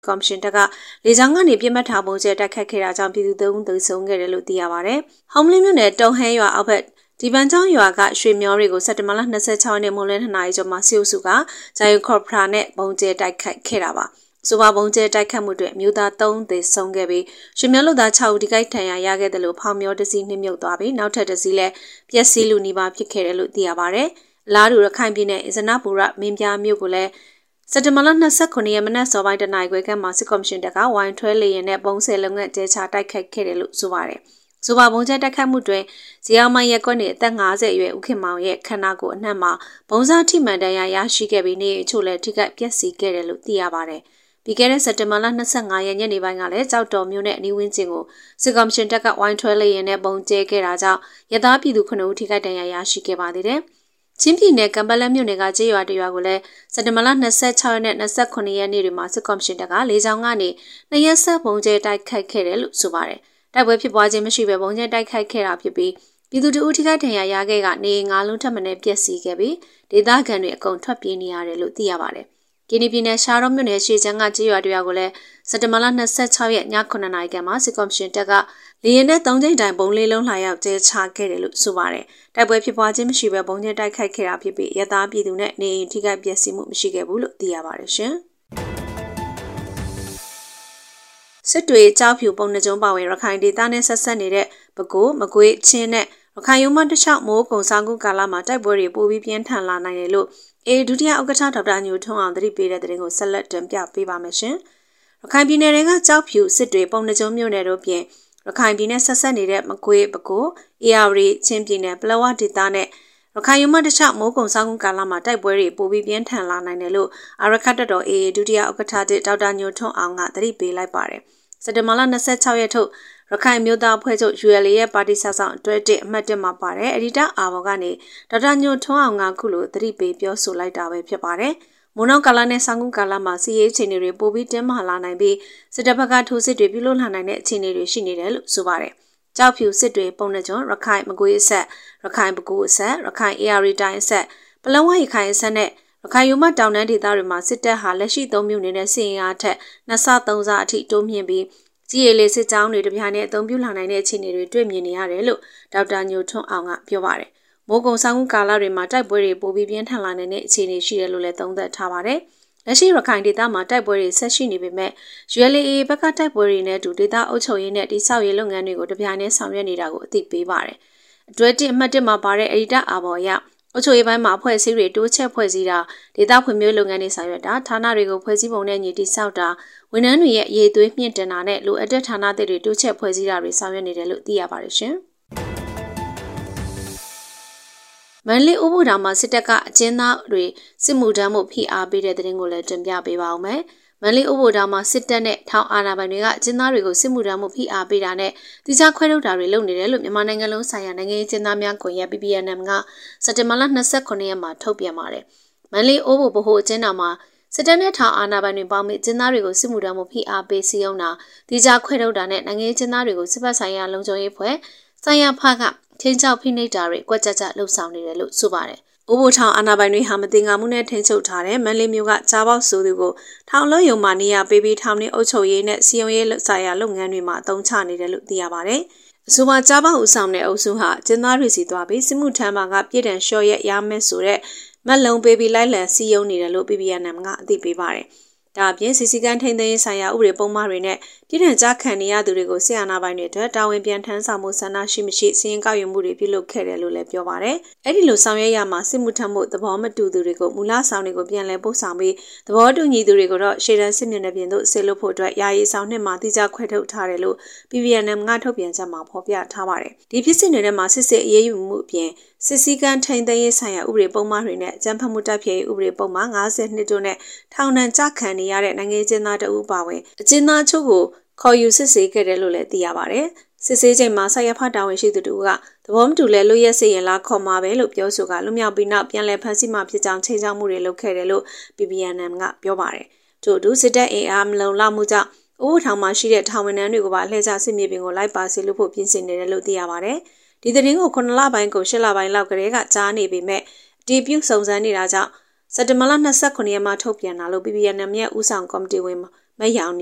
ကော်မရှင်တပ်ကလေကြောင်းကနေပြစ်မှတ်ထားပုံကျဲတိုက်ခတ်ခဲ့တာကြောင့်ပြည်သူ3ဦးသေဆုံးခဲ့တယ်လို့သိရပါတယ်။ဟောင်မလင်းမြို့နယ်တုံဟဲရွာအောက်ဘက်ဒီပန်းချောင်းရွာကရွှေမျောတွေကိုစက်တင်ဘာလ26ရက်နေ့မွန်းလွဲ2နာရီကျော်မှာစီအိုစုကဂျာယိုခေါ်ပရာနဲ့ပုံကျဲတိုက်ခတ်ခဲ့တာပါ။ဆိုပါပုံကျဲတိုက်ခတ်မှုတွေမြို့သား3ဦးသေဆုံးခဲ့ပြီးရွှေမျောလူသား6ဦးဒီကိထဏ်ရာရခဲ့တယ်လို့ဖောင်မျောတစီနှိမ့်မြုပ်သွားပြီးနောက်ထပ်တစီလည်းပျက်စီးလူနီးပါးဖြစ်ခဲ့တယ်လို့သိရပါတယ်။လာဒူရခိုင်ပြည်နယ်အစနပူရမင်းပြားမြို့ကိုလည်းစက်တင်ဘာလ29ရက်မနက်စောပိုင်းတနာရီခွဲခန့်မှာစစ်ကော်မရှင်တပ်ကဝိုင်းထွဲလေရင်နဲ့ပုံစံလုံငန်းကျဲချတိုက်ခတ်ခဲ့တယ်လို့ဆိုပါတယ်။ဆိုပါပုံကျဲတိုက်ခတ်မှုတွင်ဇီအောင်မိုင်ရက်ကွက်နေအသက်50အရွယ်ဦးခင်မောင်ရဲ့ခန္ဓာကိုယ်အနှံ့မှာဘုံစားထိမှန်တရာရရှိခဲ့ပြီးနေအချို့လည်းထိခိုက်ပျက်စီးခဲ့တယ်လို့သိရပါတယ်။ပြီးခဲ့တဲ့စက်တင်ဘာလ25ရက်ညနေပိုင်းကလည်းကြောက်တော်မြို့နယ်အနီးဝန်းကျင်ကိုစစ်ကော်မရှင်တပ်ကဝိုင်းထွဲလေရင်နဲ့ပုံကျဲခဲ့တာကြောင့်ရသားပြည်သူ9ဦးထိခိုက်ဒဏ်ရာရရှိခဲ့ပါသေးတယ်။ချင်းပြည်နယ်ကံပလက်မြို့နယ်ကကျေးရွာတရွာကိုလည်းစက်တင်ဘာလ26ရက်နဲ့29ရက်နေ့တွေမှာစစ်ကော်မရှင်တပ်ကလေကြောင်းကနေ2ရက်ဆက်ပုံကျဲတိုက်ခိုက်ခဲ့တယ်လို့ဆိုပါတယ်။တိုက်ပွဲဖြစ်ပွားခြင်းမရှိဘဲပုံကျဲတိုက်ခိုက်ခဲ့တာဖြစ်ပြီးပြည်သူတို့ဦးထိခိုက်ဒဏ်ရာရခဲ့ကနေ9လုံးထပ်မံပျက်စီးခဲ့ပြီးဒေသခံတွေအကုန်ထွက်ပြေးနေရတယ်လို့သိရပါတယ်။ကင်းပြည်နယ်ရှားတော်မြို့နယ်ရှေ့ချမ်းကကျေးရွာတရွာကိုလည်းစက်တင်ဘာလ26ရက်ည9နာရီခန့်မှာစစ်ကော်မရှင်တပ်ကလေယာဉ်နဲ့3ကြိမ်တိုင်ပုံလေးလုံးလှရောက်ကျဲချခဲ့တယ်လို့ဆိုပါတယ်။တိုက်ပွဲဖြစ်ပွားခြင်းမရှိဘဲပုံကျဲတိုက်ခိုက်ခဲ့တာဖြစ်ပြီးရသားပြည်သူနဲ့နေအိမ်ထိခိုက်ပျက်စီးမှုမရှိခဲ့ဘူးလို့သိရပါတယ်ရှင်။စစ်တွေကြောက်ဖြူပုံနှကြုံပါဝင်ရခိုင်ဒေသနဲ့ဆက်ဆက်နေတဲ့ပဲခူးမကွေးချင်းနဲ့ရခိုင်ရုံးမတခြားမိုးကုံစားကုကာလမှာတိုက်ပွဲတွေပိုပြီးပြင်းထန်လာနိုင်တယ်လို့ဒုတိယဥက္ကဋ္ဌဒေါက်တာညိုထွန်းအောင်သတိပေးတဲ့သတင်းကိုဆက်လက်တင်ပြပေးပါမယ်ရှင်။ရခိုင်ပြည်နယ်ကကြောက်ဖြူစစ်တွေပုံနှကြုံမြို့နယ်တို့ပြင်ရခိုင်ပြည်နယ်ဆက်ဆက်နေတဲ့မကွေးပဲခူးအေရဝတီချင်းပြည်နယ်ပလောဝဒေသနဲ့ရခိုင်ရုံးမတခြားမိုးကုံစားကုကာလမှာတိုက်ပွဲတွေပိုပြီးပြင်းထန်လာနိုင်တယ်လို့အာရခတ်တော်ဒုတိယဥက္ကဋ္ဌဒေါက်တာညိုထွန်းအောင်ကသတိပေးလိုက်ပါတယ်။စက်တင်ဘာလ26ရက်ထုတ်ရခိုင်မျိုးသားအဖွဲ့ချုပ် ULA ရဲ့ပါတီဆက်ဆောင်တွဲ1အမှတ်1မှာပါတယ်အဒီတာအာဘော်ကနေဒေါက်တာညိုထွန်းအောင်ကခုလိုသတိပေးပြောဆိုလိုက်တာပဲဖြစ်ပါတယ်။မိုးနောက်ကာလနဲ့ဆောင်းကုကာလမှာစီးရေးအခြေအနေတွေပိုပြီးတင်းမာလာနိုင်ပြီးစစ်တပ်ဘက်ကထိုးစစ်တွေပြုလုပ်လာနိုင်တဲ့အခြေအနေတွေရှိနေတယ်လို့ဆိုပါတယ်။ကြောက်ဖြူစစ်တွေပုံနှကြုံရခိုင်မကွေးအဆက်ရခိုင်ပဲခူးအဆက်ရခိုင် AR တိုင်းအဆက်ပလောဝရခိုင်အဆက်နဲ့ရခိုင်ရုံးမတောင်တန်းဒေသတွေမှာစစ်တပ်ဟာလက်ရှိ3မြို့နယ်နဲ့စီရင်အားထက်2ဆ3ဆအထိတိုးမြင့်ပြီးကြီးရည်လေးစစ်ကြောင်းတွေတပြိုင်နက်အသုံးပြုလာနိုင်တဲ့အခြေအနေတွေတွေ့မြင်နေရတယ်လို့ဒေါက်တာညိုထွန်းအောင်ကပြောပါတယ်။မိုးကုံဆောင်ကာလတွေမှာတိုက်ပွဲတွေပိုပြီးပြင်းထန်လာနေတဲ့အခြေအနေရှိတယ်လို့လည်းသုံးသပ်ထားပါတယ်။လက်ရှိရခိုင်ဒေသမှာတိုက်ပွဲတွေဆက်ရှိနေပေမဲ့ ULA ဘက်ကတိုက်ပွဲတွေနဲ့အတူဒေသအုပ်ချုပ်ရေးနဲ့တိစောက်ရေးလုပ်ငန်းတွေကိုတပြိုင်နက်ဆောင်ရွက်နေတာကိုအသိပေးပါတယ်။အတွဲ1အမှတ်1မှာပါတဲ့အဒီတာအာဘော်ရအုပ်ချုပ်ရေးပိုင်းမှာအဖွဲ့အစည်းတွေတိုးချက်ဖွဲ့စည်းတာဒေသဖွံ့ဖြိုးလုပ်ငန်းတွေဆောင်ရွက်တာဌာနတွေကိုဖွဲ့စည်းပုံနဲ့ညီတိစောက်တာဝန်ထမ်းတွေရဲ့အရေးသွေးမြင့်တင်တာနဲ့လိုအပ်တဲ့ဌာနတွေတိုးချက်ဖွဲ့စည်းတာတွေဆောင်ရွက်နေတယ်လို့သိရပါတယ်ရှင်။မန္တလေးဥပဒေမှာစစ်တပ်ကအကျဉ်းသားတွေစစ်မှုထမ်းမှုဖိအားပေးတဲ့တဲ့တင်ကိုလည်းတင်ပြပေးပါဦးမယ်။မန္တလေးဥပဒေမှာစစ်တပ်နဲ့ထောင်အာဏာပိုင်တွေကအကျဉ်းသားတွေကိုစစ်မှုထမ်းမှုဖိအားပေးတာနဲ့တိကျခွဲထုတ်တာတွေလုပ်နေတယ်လို့မြန်မာနိုင်ငံလုံးဆိုင်ရာနိုင်ငံရေးအကျဉ်းသားများကွန်ရက် PPNM ကစက်တင်ဘာလ29ရက်မှာထုတ်ပြန်ပါတယ်။မန္တလေးဥပဒေဗဟိုအကျဉ်းတော်မှာစစ်တပ်နဲ့ထောင်အာဏာပိုင်တွေပေါင်းပြီးကျင်းသားတွေကိုစစ်မှုထမ်းမှုဖိအားပေးစည်းရုံးတာတိကျခွဲထုတ်တာနဲ့နိုင်ငံရေးကျင်းသားတွေကိုစစ်ဘက်ဆိုင်ရာလုံခြုံရေးဖွဲ့ဆိုင်ရာဖကချင်းချောက်ဖိနှိပ်တာတွေကွက်ကြကြလှုပ်ဆောင်နေတယ်လို့ဆိုပါတယ်။ဥပဒေထောင်အာဏာပိုင်တွေဟာမတင်ငါမှုနဲ့ထိန်းချုပ်ထားတဲ့မန္တလေးမြို့ကကြားပေါက်ဆိုသူကိုထောင်လုံးယုံမှနေရပေးပြီးထောင်နှင့်အုပ်ချုပ်ရေးနဲ့စီယုံရေးဆိုင်ရာလုပ်ငန်းတွေမှာအသုံးချနေတယ်လို့သိရပါတယ်။အဆိုပါကြားပေါက်ဦးဆောင်တဲ့အုပ်စုဟာကျင်းသားတွေစီသွားပြီးစစ်မှုထမ်းမှာကပြည်တံလျှော့ရက်ရမယ်ဆိုတဲ့မက်လုံးပေးပြီးလိုက်လံစီယုံနေတယ်လို့ PPNM ကအသိပေးပါတယ်။ဒါအပြင်စီစီကန်းထိန်းသိမ်းရေးဆိုင်ရာဥပဒေပုံမှန်တွေနဲ့ပြည်ထံကြားခံနေရသူတွေကိုဆီယနာပိုင်းတွေအတွက်တာဝန်ပြန်ထမ်းဆောင်မှုဆန္ဒရှိမရှိစီရင်ကောက်ယူမှုတွေပြုလုပ်ခဲ့တယ်လို့လည်းပြောပါတယ်။အဲ့ဒီလိုဆောင်ရွက်ရမှာစစ်မှုထမ်းမှုသဘောမတူသူတွေကိုမူလဆောင်တွေကိုပြန်လည်ပို့ဆောင်ပြီးသဘောတူညီသူတွေကိုတော့ရှေ့တန်းစစ်မျက်နှာပြင်သို့ဆေလွတ်ဖို့အတွက်ယာယီဆောင်နှစ်မှာတိကျခွဲထုတ်ထားတယ်လို့ PPNM ကထုတ်ပြန်ချက်မှာဖော်ပြထားပါတယ်။ဒီဖြစ်စဉ်တွေထဲမှာစစ်စစ်အရေးယူမှုအပြင်စစ်စည်းကမ်းထိန်းသိမ်းရေးဆိုင်ရာဥပဒေပုံမှန်တွေနဲ့အကြမ်းဖက်မှုတိုက်ဖျက်ရေးဥပဒေပုံမှန်52တို့နဲ့ထောင်ဒဏ်ကျခံနေရတဲ့နိုင်ငံကျင်းသားတအုပ်ပါဝင်အကျဉ်းသားချုပ်ကိုခေါ်ယူစစ်ဆေးခဲ့တယ်လို့လည်းသိရပါတယ်။စစ်ဆေးချိန်မှာဆရာဖတာဝန်ရှိသူတို့ကသဘောမတူလဲလွတ်ရက်စေရင်လားခေါ်မှာပဲလို့ပြောဆိုကလွတ်မြောက်ပြီးနောက်ပြန်လည်ဖမ်းဆီးမှဖြစ်ကြောင်းချိန်ချောက်မှုတွေလုပ်ခဲ့တယ်လို့ PPNM ကပြောပါတယ်။ထို့အတူစစ်တပ်အင်အားမလုံလောက်မှုကြောင့်ဥပဒေထောင်မှာရှိတဲ့ထောင်ဝန်ထမ်းတွေကိုပါလှည့်ကျစစ်မြေပြင်ကိုလိုက်ပါစေလို့ဖို့ပြင်ဆင်နေတယ်လို့သိရပါတယ်။ဒီသတင်းကို9လပိုင်းကို10လပိုင်းလောက်ကတည်းကကြားနေပေမဲ့အတည်ပြုစုံစမ်းနေတာကြောင့်စက်တင်ဘာလ29ရက်မှာထုတ်ပြန်တာလို့ PPNM ရဲ့ဦးဆောင်ကော်မတီဝင်မမယောင်